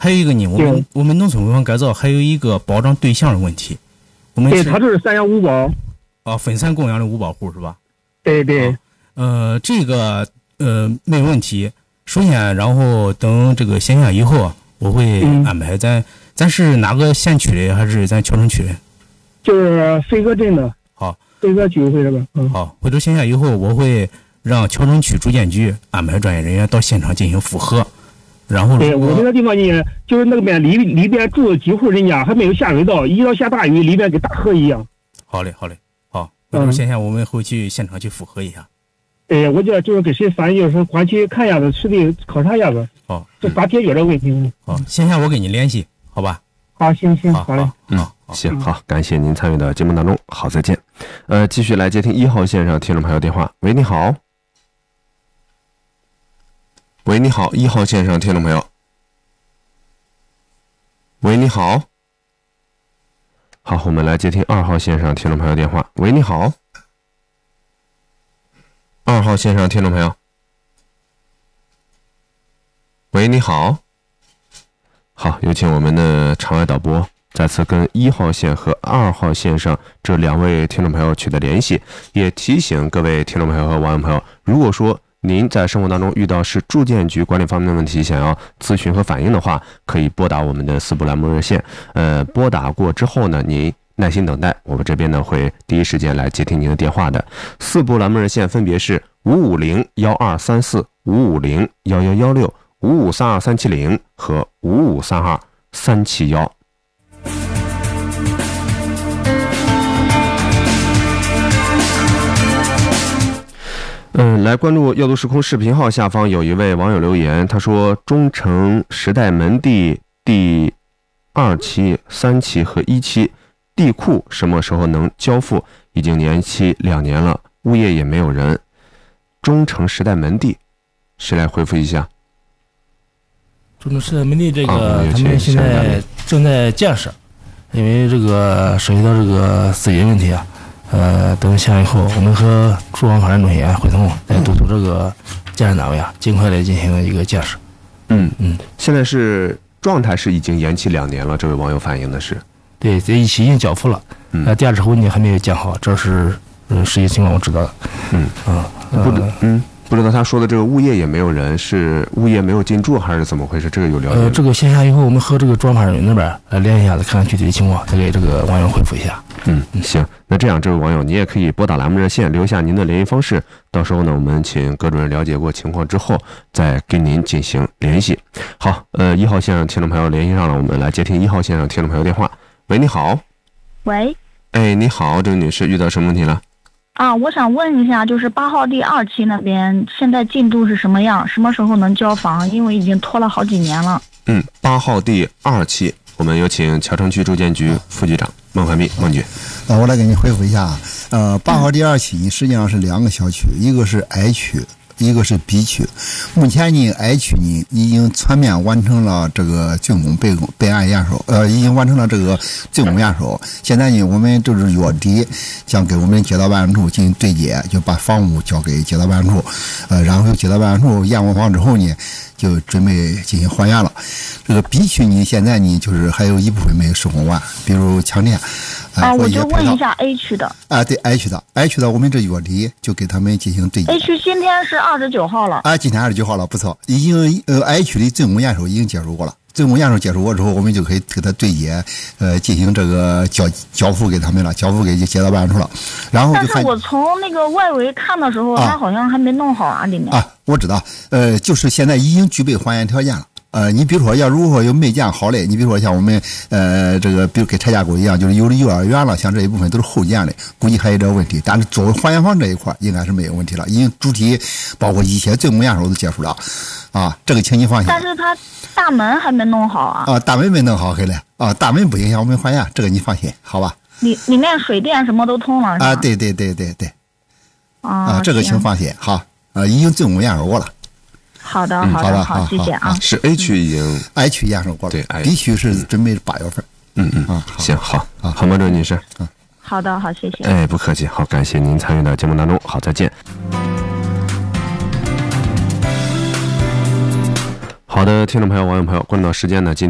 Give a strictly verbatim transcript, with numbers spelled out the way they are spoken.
还有一个呢，我们我们农村违法改造还有一个保障对象的问题。我们对，它就是三养五保。 啊，分散供养的五保户是吧？ 对对。 啊、呃，这个呃没有问题。首先，然后等这个线下以后啊，我会安排咱、嗯、咱是哪个县区的，还是咱谯城区的？ 就是飞鸽镇的。 好， 飞鸽居委会这边。嗯。 好，回头线下以后，我会让谯城区住建局安排专业人员到现场进行复核。然后， 对我这个地方呢，就是那边里里边住了几户人家还没有下水道，一到下大雨，里边跟大河一样。 好嘞，好嘞，好，回头线下我们会去现场去复核一下。 对，我觉得就是给谁反映，就是管去看一下子，实地考察一下子。 好， 就咋解决这个问题。 好，线下我跟你联系，好吧？ 好，行行，好嘞。 嗯，行，好，感谢您参与到节目当中，好，再见。呃，继续来接听一号线上听众朋友电话。喂，你好。喂，你好，一号线上听众朋友。喂，你好。好，我们来接听二号线上听众朋友电话。喂，你好。二号线上听众朋友。喂，你好。好，有请我们的场外导播再次跟一号线和二号线上这两位听众朋友取得联系，也提醒各位听众朋友和网友朋友，如果说您在生活当中遇到是住建局管理方面的问题，想要咨询和反映的话，可以拨打我们的四部栏目热线。呃，拨打过之后呢，您耐心等待，我们这边呢会第一时间来接听您的电话的。四部栏目热线分别是五五零幺二三四、五五零幺幺幺六、五五三二三七零和五五三二三七幺。嗯，来关注耀都时空视频号下方有一位网友留言，他说中城时代门第第二期、三期和一期地库什么时候能交付？已经年期两年了，物业也没有人。中城时代门第，谁来回复一下？ 中城时代门第这个、啊、他们现在正在建设，因为这个涉及到这个资金问题啊。呃，等下以后，我们和住房发展中心会同来督促这个建设单位啊，尽快的进行一个建设。 嗯嗯，现在是状态是已经延期两年了，这位网友反映的是。 对，这一期已经交付了，嗯，呃，第二支婚呢还没有建好，这是呃实际情况我知道的。 嗯啊，不知嗯不知道他说的这个物业也没有人，是物业没有进驻还是怎么回事？这个有了解？ 呃，这个线下以后我们和这个装发人员那边来联系一下子，看看具体的情况，再给这个网友回复一下。 嗯，行，那这样，这位网友你也可以拨打栏目热线，留下您的联系方式，到时候呢，我们请各主任了解过情况之后，再跟您进行联系。好，呃，一号线上听众朋友联系上了，我们来接听一号线上听众朋友电话。喂，你好。 喂。 哎，你好，这位女士遇到什么问题了？ 啊，我想问一下，就是八号地二期那边现在进度是什么样？什么时候能交房？因为已经拖了好几年了。 嗯，八号地二期，我们有请谯城区住建局副局长孟汉密孟局。 呃，我来给你回复一下。呃，八号地二期实际上是两个小区，一个是 I 区，一个是 B 区。目前呢 ，I 区呢已经全面完成了这个竣工备备案验收，呃，已经完成了这个竣工验收。现在呢，我们就是月底将给我们街道办事处进行对接，就把房屋交给街道办事处，呃，然后由街道办事处验完房之后呢，就准备进行还原了。这个 B 区呢，现在呢就是还有一部分没有施工完，比如墙垫。 啊，我就问一下 A 区的。 啊，对 I 区的 ，I 区的，我们这月底就给他们进行对接。 A 区今天是二十九号了。 啊，今天二十九号了，不错，已经呃 I 区的竣工验收已经结束过了。竣工验收结束过之后，我们就可以给他对接，呃，进行这个交交付给他们了，交付给街道办事处了。然后就但是我从那个外围看的时候，他、啊、好像还没弄好啊，里面。 啊，我知道，呃，就是现在已经具备还原条件了。呃，你比如说，要如果有没建好嘞，你比如说像我们呃这个，比如跟拆家沟一样，就是有的幼儿园了，像这一部分都是后建的，估计还有点问题。但是作为还原房这一块，应该是没有问题了，已经主体包括一切竣工验收都结束了，啊，这个请你放心。 但是它大门还没弄好啊。 啊，大门没弄好，黑嘞，啊，大门不影响我们还原，这个你放心，好吧？ 里里面水电什么都通了。 啊，对对对对对。 啊， 啊，这个请放心，好，啊，已经竣工验收过了。 好的， 好的， 好， 谢谢啊。 是 A 区已经 I 区验收过了， 对 ，B 区是准备八月份。 嗯嗯啊，行，好，好吗，这位女士。 嗯， 好的，好，谢谢。 哎，不客气，好，感谢您参与到节目当中，好，再见。好的，听众朋友、网友朋友，关注到时间呢，今